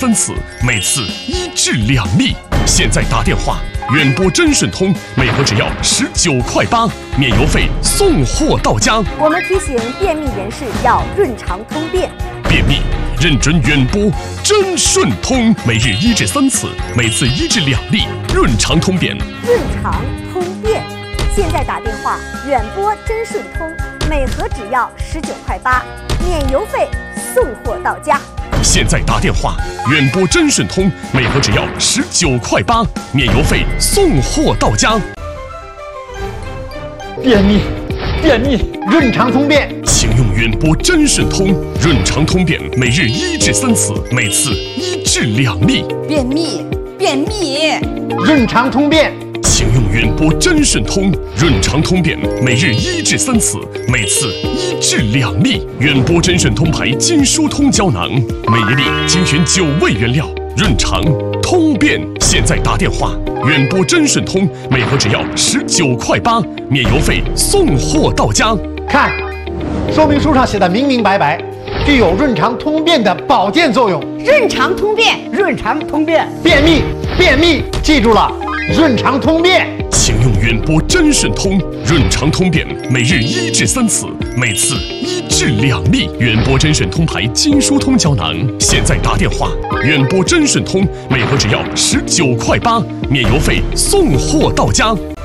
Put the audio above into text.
3次，每次1至2粒。现在打电话，远播真顺通，每盒只要19块8，免邮费，送货到家。 我们提醒便秘人士要润肠通便。 便秘，认准远播真顺通，每日1至3次，每次1至2粒，润肠通便。 润肠通便。现在打电话，远播真顺通，每盒只要19块8，免邮费，送货到家。 现在打电话，远播真顺通，每盒只要19块8，免邮费，送货到家。 便秘，润肠通便， 请用远播真顺通，润肠通便，每日1至3次，每次1至2粒。 便秘， 润肠通便。 请用远播真顺通，润肠通便，每日1至3次，每次1至2粒。远播真顺通牌筋疏通胶囊，每一粒精选9味原料，润肠通便。现在打电话，远播真顺通，每盒只要19块8，免邮费，送货到家。 看，说明书上写的明明白白，具有润肠通便的保健作用。 润肠通便， 便秘，记住了，润肠通便。 请用远播真顺通，润肠通便，每日1至3次，每次1至2粒。远播真顺通牌筋疏通胶囊，现在打电话，远播真顺通，每盒只要19块8，免邮费，送货到家。